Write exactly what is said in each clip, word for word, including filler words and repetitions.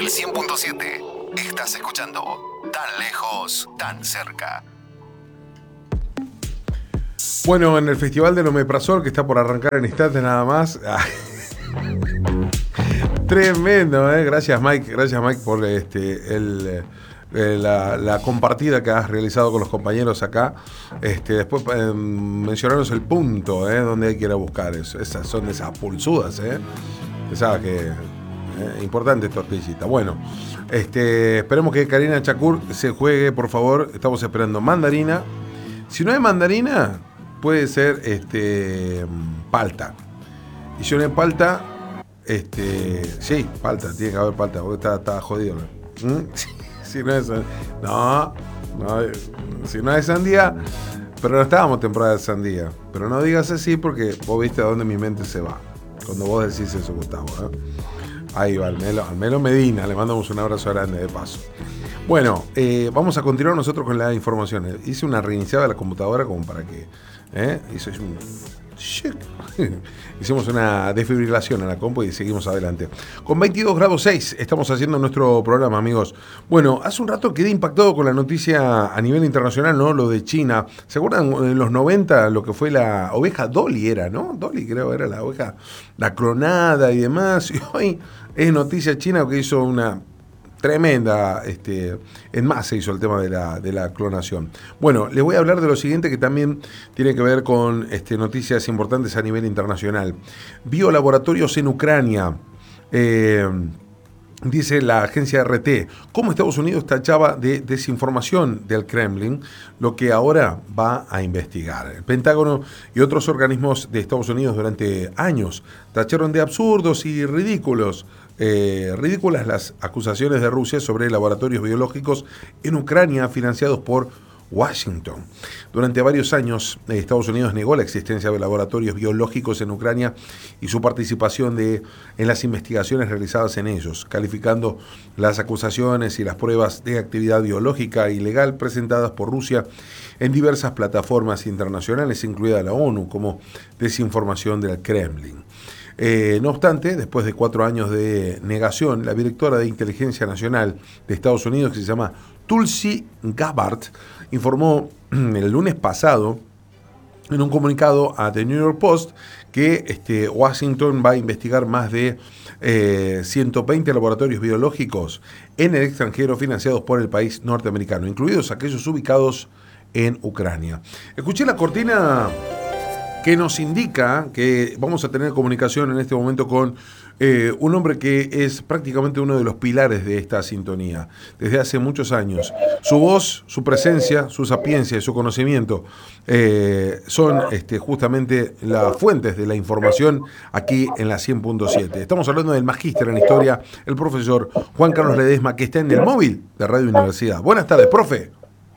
el cien punto siete. Estás escuchando Tan Lejos, Tan Cerca. Bueno, en el Festival del Omeprazol, que está por arrancar en instantes nada más. Tremendo, ¿eh? Gracias, Mike. Gracias, Mike, por este, el, eh, la, la compartida que has realizado con los compañeros acá. Este, después eh, mencionaros el punto, ¿eh? Donde hay que ir a buscar eso. Esas son de esas pulsudas, ¿eh? Esa que... Eh, importante tortillita. Bueno, este, esperemos que Karina Chakur se juegue, por favor. Estamos esperando mandarina. Si no hay mandarina, puede ser este palta. Y si no hay palta, este, sí, palta, tiene que haber palta, porque está, está jodido, ¿no? ¿Mm? Si no es, no, no, si no hay sandía, pero no estábamos en temporada de sandía. Pero no digas así porque vos viste a dónde mi mente se va cuando vos decís eso, Gustavo, ¿eh? Ahí va, Almelo, Almelo Medina, le mandamos un abrazo grande de paso. Bueno, eh, vamos a continuar nosotros con la información. Hice una reiniciada de la computadora como para que... ¿eh? Hizo un... Hicimos una desfibrilación en la compu y seguimos adelante. Con veintidós grados seis estamos haciendo nuestro programa, amigos. Bueno, hace un rato quedé impactado con la noticia a nivel internacional, ¿no? Lo de China. ¿Se acuerdan en los noventa lo que fue la oveja Dolly era, ¿no? Dolly creo era la oveja, la clonada y demás. Y hoy es noticia china que hizo una... tremenda, este, en más se hizo el tema de la, de la clonación. Bueno, les voy a hablar de lo siguiente que también tiene que ver con este, noticias importantes a nivel internacional. Biolaboratorios en Ucrania, eh, dice la agencia R T, cómo Estados Unidos tachaba de desinformación del Kremlin, lo que ahora va a investigar. El Pentágono y otros organismos de Estados Unidos durante años tacharon de absurdos y ridículos Eh, ridículas las acusaciones de Rusia sobre laboratorios biológicos en Ucrania financiados por Washington. Durante varios años, eh, Estados Unidos negó la existencia de laboratorios biológicos en Ucrania y su participación de, en las investigaciones realizadas en ellos, calificando las acusaciones y las pruebas de actividad biológica ilegal presentadas por Rusia en diversas plataformas internacionales, incluida la ONU, como desinformación del Kremlin. Eh, no obstante, después de cuatro años de negación, la directora de Inteligencia Nacional de Estados Unidos, que se llama Tulsi Gabbard, informó el lunes pasado en un comunicado a The New York Post que este, Washington va a investigar más de eh, ciento veinte laboratorios biológicos en el extranjero financiados por el país norteamericano, incluidos aquellos ubicados en Ucrania. Escuché la cortina que nos indica que vamos a tener comunicación en este momento con eh, un hombre que es prácticamente uno de los pilares de esta sintonía desde hace muchos años. Su voz, su presencia, su sapiencia y su conocimiento eh, son este, justamente las fuentes de la información aquí en la cien punto siete. Estamos hablando del magíster en historia, el profesor Juan Carlos Ledesma, que está en el móvil de Radio Universidad. Buenas tardes, profe.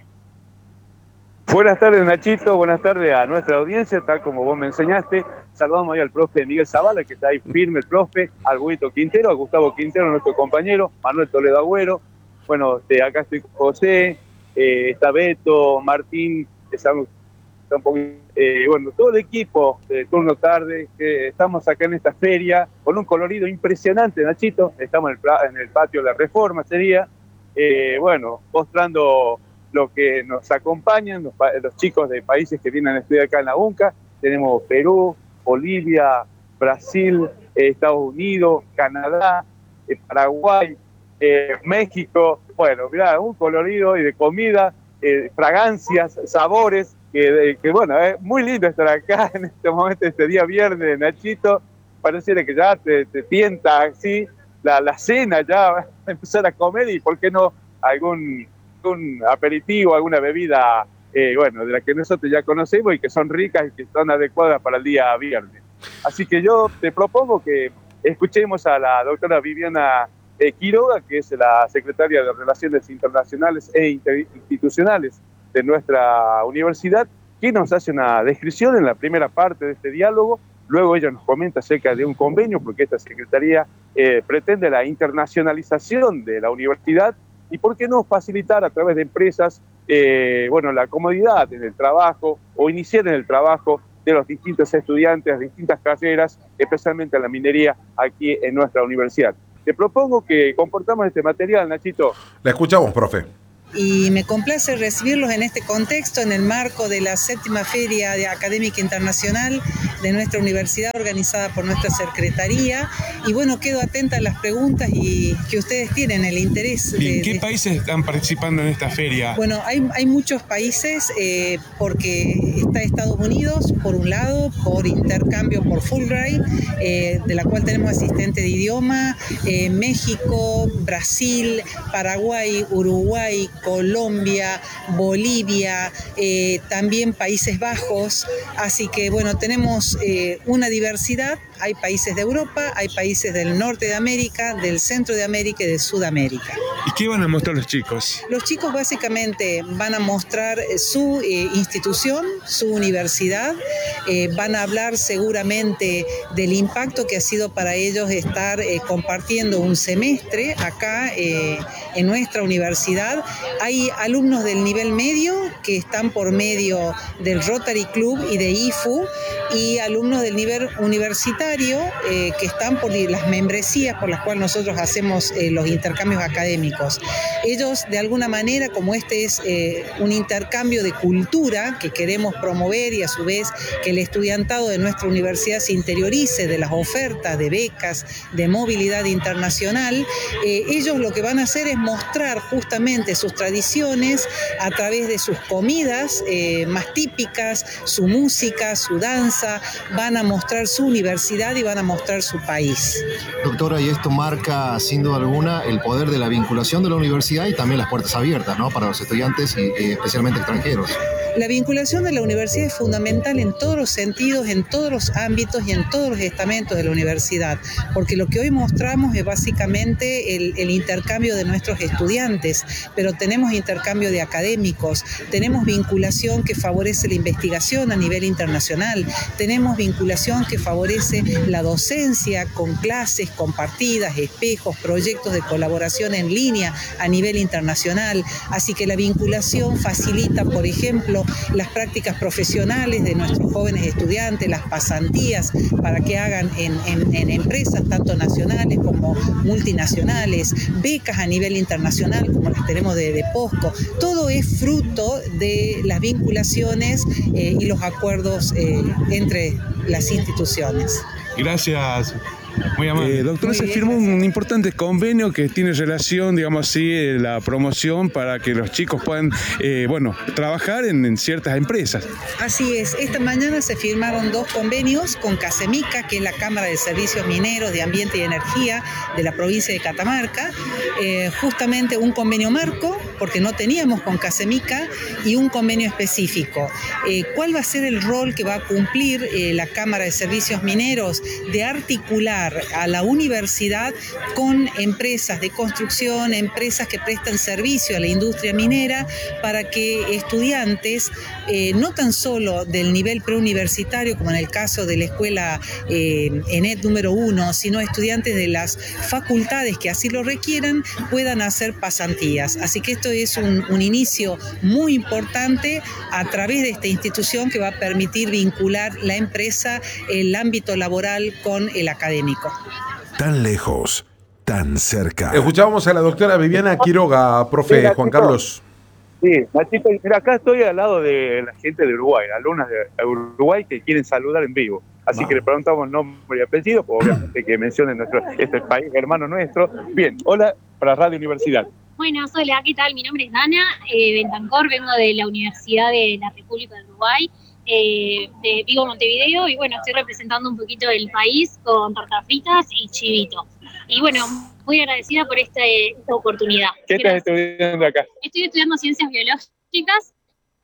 Buenas tardes, Nachito, buenas tardes a nuestra audiencia, tal como vos me enseñaste. Saludamos ahí al profe Miguel Zavala, que está ahí firme el profe, al Huguito Quintero, a Gustavo Quintero, nuestro compañero, Manuel Toledo Agüero. Bueno, este, acá estoy con José, eh, está Beto, Martín, está, está un poquito, eh, bueno, todo el equipo de turno tarde, que estamos acá en esta feria con un colorido impresionante, Nachito. Estamos en el, en el patio de la Reforma, sería, eh, bueno, mostrando lo que nos acompañan, los, los chicos de países que vienen a estudiar acá en la UNCA. Tenemos Perú, Bolivia, Brasil, eh, Estados Unidos, Canadá, eh, Paraguay, eh, México. Bueno, mirá, un colorido y de comida, eh, fragancias, sabores, que, que bueno, es muy lindo estar acá en este momento, este día viernes, Nachito. Pareciera que ya te, te tienta así la, la cena, ya empezar a comer y por qué no algún... un aperitivo, alguna bebida, eh, bueno, de la que nosotros ya conocemos y que son ricas y que son adecuadas para el día viernes. Así que yo te propongo que escuchemos a la doctora Viviana eh, Quiroga, que es la secretaria de Relaciones Internacionales e Interinstitucionales de nuestra universidad, que nos hace una descripción en la primera parte de este diálogo. Luego ella nos comenta acerca de un convenio, porque esta secretaría eh, pretende la internacionalización de la universidad. Y por qué no facilitar a través de empresas, eh, bueno, la comodidad en el trabajo o iniciar en el trabajo de los distintos estudiantes de distintas carreras, especialmente en la minería aquí en nuestra universidad. te propongo que compartamos este material, Nachito. La escuchamos, profe. Y me complace recibirlos en este contexto, en el marco de la séptima Feria Académica Internacional de nuestra universidad, organizada por nuestra Secretaría. Y bueno, quedo atenta a las preguntas y que ustedes tienen, el interés. Bien, de, ¿qué de... países están participando en esta feria? Bueno, hay, hay muchos países, eh, porque está Estados Unidos, por un lado, por intercambio por Fulbright, eh, de la cual tenemos asistente de idioma, eh, México, Brasil, Paraguay, Uruguay, Colombia, Bolivia, eh, también Países Bajos, así que bueno, tenemos eh, una diversidad. Hay países de Europa, hay países del norte de América, del centro de América y de Sudamérica. ¿Y qué van a mostrar los chicos? Los chicos básicamente van a mostrar su eh, institución, su universidad, eh, van a hablar seguramente del impacto que ha sido para ellos estar eh, compartiendo un semestre acá eh, en nuestra universidad. Hay alumnos del nivel medio que están por medio del Rotary Club y de I F U, y alumnos del nivel universitario eh, que están por las membresías por las cuales nosotros hacemos eh, los intercambios académicos. Ellos, de alguna manera, como este es eh, un intercambio de cultura que queremos promover, y a su vez que el estudiantado de nuestra universidad se interiorice de las ofertas de becas de movilidad internacional, eh, ellos lo que van a hacer es mostrar justamente sus tradiciones a través de sus comidas eh, más típicas, su música, su danza, van a mostrar su universidad y van a mostrar su país. Doctora, y esto marca sin duda alguna el poder de la vinculación de la universidad y también las puertas abiertas, ¿no?, para los estudiantes y eh, especialmente extranjeros. La vinculación de la universidad es fundamental en todos los sentidos, en todos los ámbitos y en todos los estamentos de la universidad, porque lo que hoy mostramos es básicamente el, el intercambio de nuestros estudiantes, pero tenemos intercambio de académicos, tenemos vinculación que favorece la investigación a nivel internacional, tenemos vinculación que favorece la docencia con clases compartidas, espejos, proyectos de colaboración en línea a nivel internacional, así que la vinculación facilita, por ejemplo, las prácticas profesionales de nuestros jóvenes estudiantes, las pasantías para que hagan en, en, en empresas tanto nacionales como multinacionales, becas a nivel internacional como las tenemos de, de POSCO. Todo es fruto de las vinculaciones eh, y los acuerdos eh, entre las instituciones. Gracias. Muy amable. Eh, doctor, Muy se bien, firmó gracias. un importante convenio que tiene relación, digamos así, eh, la promoción para que los chicos puedan, eh, bueno, trabajar en, en ciertas empresas. Así es, esta mañana se firmaron dos convenios con CASEMICA, que es la Cámara de Servicios Mineros de Ambiente y Energía de la provincia de Catamarca, eh, justamente un convenio marco, porque no teníamos con CASEMICA, y un convenio específico. Eh, ¿Cuál va a ser el rol que va a cumplir eh, la Cámara de Servicios Mineros de articular a la universidad con empresas de construcción, empresas que prestan servicio a la industria minera, para que estudiantes, eh, no tan solo del nivel preuniversitario, como en el caso de la escuela eh, ENET número uno, sino estudiantes de las facultades que así lo requieran, puedan hacer pasantías. Así que esto es un, un inicio muy importante a través de esta institución que va a permitir vincular la empresa, el ámbito laboral con el académico. Tan lejos, tan cerca. Escuchábamos a la doctora Viviana Quiroga, profe Juan Carlos. Sí, Nachito, mira, acá estoy al lado de la gente de Uruguay, alumnas de Uruguay que quieren saludar en vivo. Así wow. que le preguntamos nombre y apellido, pues obviamente que mencionen nuestro, este país hermano nuestro. Bien, hola para Radio Universidad. Bueno, hola, ¿qué tal? Mi nombre es Dana eh, Bentancor, vengo de la Universidad de la República de Uruguay. Eh, de Vigo, Montevideo, y bueno, estoy representando un poquito el país con tortas fritas y chivito. Y bueno, muy agradecida por este, esta oportunidad. ¿Qué estás estudiando acá? Estoy estudiando Ciencias Biológicas,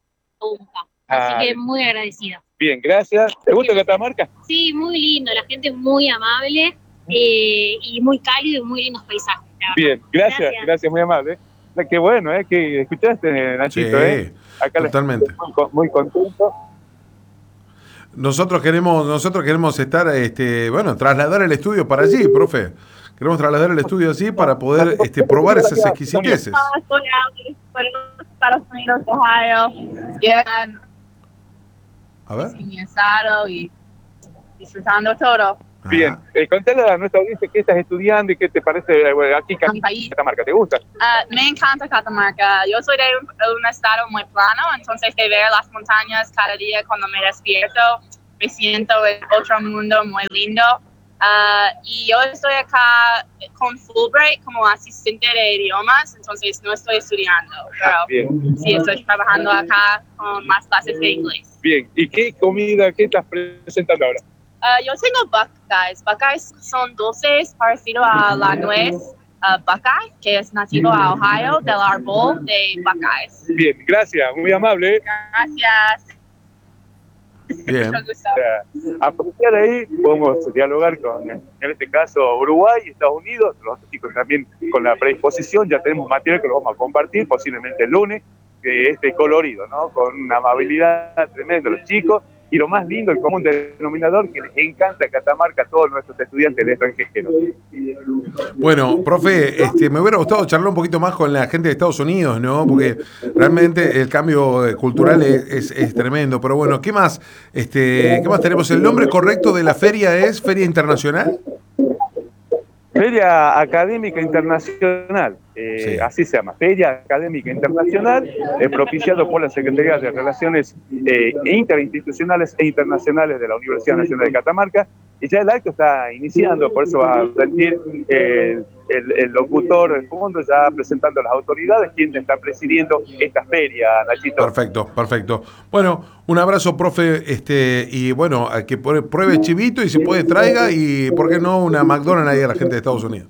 así ah, que muy agradecida. Bien, gracias. ¿Te gusta Catamarca? Sí, muy lindo, la gente es muy amable eh, y muy cálido y muy lindos paisajes. Bien, gracias, gracias, gracias, muy amable. Qué bueno, ¿eh? Que escuchaste, Nachito, sí, ¿eh? Acá totalmente. Muy, muy contento. Nosotros queremos, nosotros queremos estar, este, bueno, trasladar el estudio para allí, profe. Queremos trasladar el estudio allí para poder este, probar esas exquisiteces. Para Estados Unidos, Ohio, llegan a ver. y disfrutando todo. Bien, eh, contale a nuestra audiencia qué estás estudiando y qué te parece eh, aquí en Catamarca. ¿Te gusta? Uh, me encanta Catamarca. Yo soy de un, de un estado muy plano, entonces de ver las montañas cada día cuando me despierto, me siento en otro mundo muy lindo. Uh, y yo estoy acá con Fulbright como asistente de idiomas, entonces no estoy estudiando, pero ah, bien. sí estoy trabajando acá con más clases de inglés. Bien, ¿y qué comida, qué estás presentando ahora? Uh, yo tengo buckeyes. Buckeyes son dulces parecidos a la nuez uh, buckeye, que es nativo a Ohio, del árbol de buckeyes. Bien, gracias, muy amable. Gracias. Bien. A partir de ahí podemos dialogar con, en este caso, Uruguay y Estados Unidos. Los chicos también con la predisposición, ya tenemos material que lo vamos a compartir posiblemente el lunes, de este colorido, ¿no? Con una amabilidad tremenda los chicos. Y lo más lindo, el común denominador, que les encanta Catamarca a todos nuestros estudiantes de extranjeros. Bueno, profe, este, me hubiera gustado charlar un poquito más con la gente de Estados Unidos, ¿no? Porque realmente el cambio cultural es, es, es tremendo. Pero bueno, ¿qué más? Este, ¿qué más tenemos? ¿El nombre correcto de la feria es Feria Internacional? Feria Académica Internacional, eh, sí. Así se llama, Feria Académica Internacional, eh, propiciado por la Secretaría de Relaciones eh, Interinstitucionales e Internacionales de la Universidad Nacional de Catamarca, y ya el acto está iniciando, por eso va a sentir eh, el, el locutor del fondo ya presentando a las autoridades, quien está presidiendo esta feria, Nachito. Perfecto, perfecto. Bueno, un abrazo, profe, este y bueno, a que pruebe chivito y si puede traiga, y por qué no una McDonald's ahí a la gente de Estados Unidos.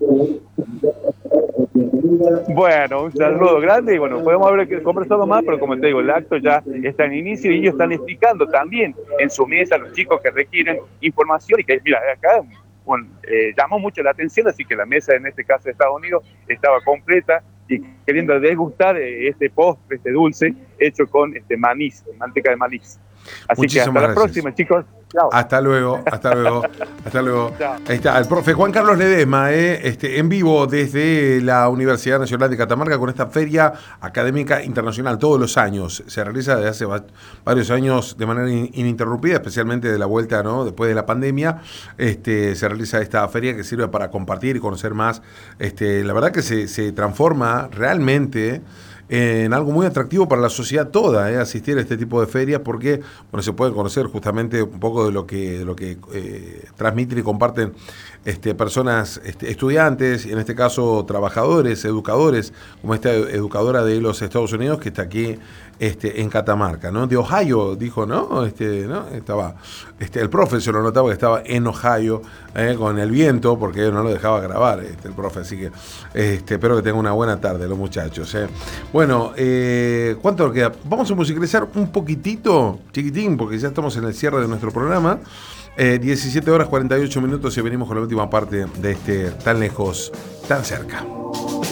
Bueno, un saludo grande y bueno, podemos haber conversado más, pero como te digo, el acto ya está en inicio y ellos están explicando también en su mesa a los chicos que requieren información y que, mira, acá bueno, eh, llamó mucho la atención, así que la mesa en este caso de Estados Unidos estaba completa y queriendo degustar eh, este postre, este dulce hecho con este maní, manteca de maní. Así Muchísimas que hasta gracias. La próxima, chicos. Chao. Hasta luego, hasta luego, hasta luego. Ahí está, el profe Juan Carlos Ledesma, eh, este, en vivo desde la Universidad Nacional de Catamarca con esta Feria Académica Internacional todos los años. Se realiza desde hace va, varios años de manera in, ininterrumpida, especialmente de la vuelta, ¿no? Después de la pandemia, este, se realiza esta feria que sirve para compartir y conocer más. Este, la verdad que se, se transforma realmente en algo muy atractivo para la sociedad toda, ¿eh? Asistir a este tipo de ferias porque bueno, se puede conocer justamente un poco de lo que, de lo que eh, transmiten y comparten este, personas, este, estudiantes, y en este caso trabajadores, educadores, como esta educadora de los Estados Unidos que está aquí este, en Catamarca, ¿no? De Ohio, dijo, ¿no? Este, ¿no? Estaba, este, el profe se lo notaba que estaba en Ohio eh, con el viento, porque no lo dejaba grabar este, el profe, así que este, espero que tengan una buena tarde los muchachos. Eh. Bueno, eh, ¿cuánto queda? Vamos a musicalizar un poquitito, chiquitín, porque ya estamos en el cierre de nuestro programa. Eh, diecisiete horas cuarenta y ocho minutos y venimos con la última parte de este Tan Lejos, Tan Cerca.